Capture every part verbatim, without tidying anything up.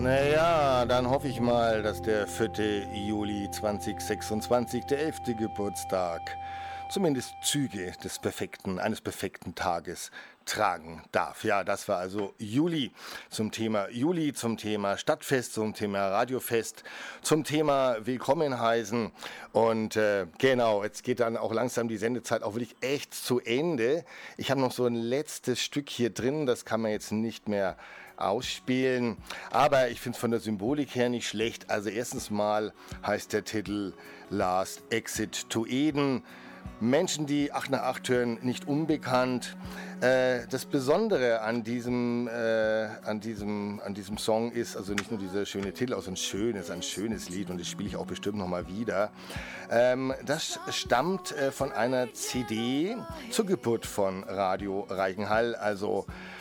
Naja, dann hoffe ich mal, dass der vierte Juli zweitausendsechsundzwanzig, der elfte Geburtstag, zumindest Züge des perfekten, eines perfekten Tages tragen darf. Ja, das war also Juli zum Thema Juli, zum Thema Stadtfest, zum Thema Radiofest, zum Thema Willkommen heißen. Und äh, genau, jetzt geht dann auch langsam die Sendezeit auch wirklich echt zu Ende. Ich habe noch so ein letztes Stück hier drin, das kann man jetzt nicht mehr ausspielen, aber ich finde es von der Symbolik her nicht schlecht. Also erstens mal heißt der Titel Last Exit to Eden. Menschen, die acht nach acht hören, nicht unbekannt. Äh, das Besondere an diesem, äh, an, diesem, an diesem Song ist also nicht nur dieser schöne Titel, auch so ein schönes, ein schönes Lied, und das spiele ich auch bestimmt nochmal wieder. Ähm, das stammt äh, von einer C D zur Geburt von Radio Reichenhall, also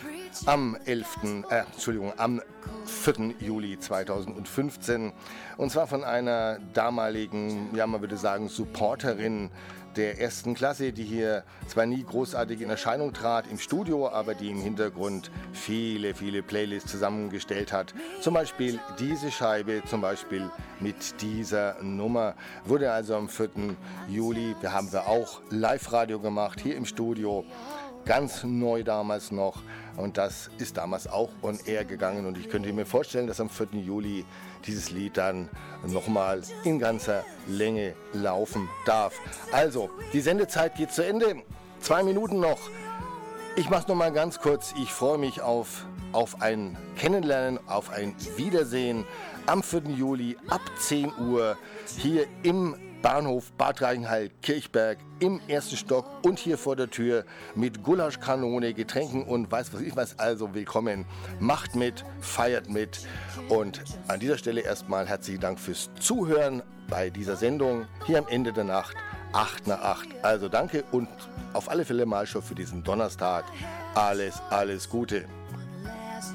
am elften, Äh, Entschuldigung, am vierten Juli zweitausendfünfzehn, und zwar von einer damaligen, ja, man würde sagen, Supporterin der ersten Klasse, die hier zwar nie großartig in Erscheinung trat im Studio, aber die im Hintergrund viele, viele Playlists zusammengestellt hat. Zum Beispiel diese Scheibe, zum Beispiel mit dieser Nummer, wurde also am vierten Juli, da haben wir auch Live-Radio gemacht, hier im Studio, ganz neu damals noch, und das ist damals auch on air gegangen, und ich könnte mir vorstellen, dass am vierten Juli dieses Lied dann nochmal in ganzer Länge laufen darf. Also, die Sendezeit geht zu Ende, zwei Minuten noch. Ich mache es nochmal ganz kurz, ich freue mich auf, auf ein Kennenlernen, auf ein Wiedersehen am vierten Juli ab zehn Uhr hier im Bahnhof Bad Reichenhall-Kirchberg im ersten Stock und hier vor der Tür mit Gulaschkanone, Getränken und weiß was ich was. Also willkommen, macht mit, feiert mit, und an dieser Stelle erstmal herzlichen Dank fürs Zuhören bei dieser Sendung hier am Ende der Nacht, acht nach acht. Also danke und auf alle Fälle mal schon für diesen Donnerstag alles, alles Gute.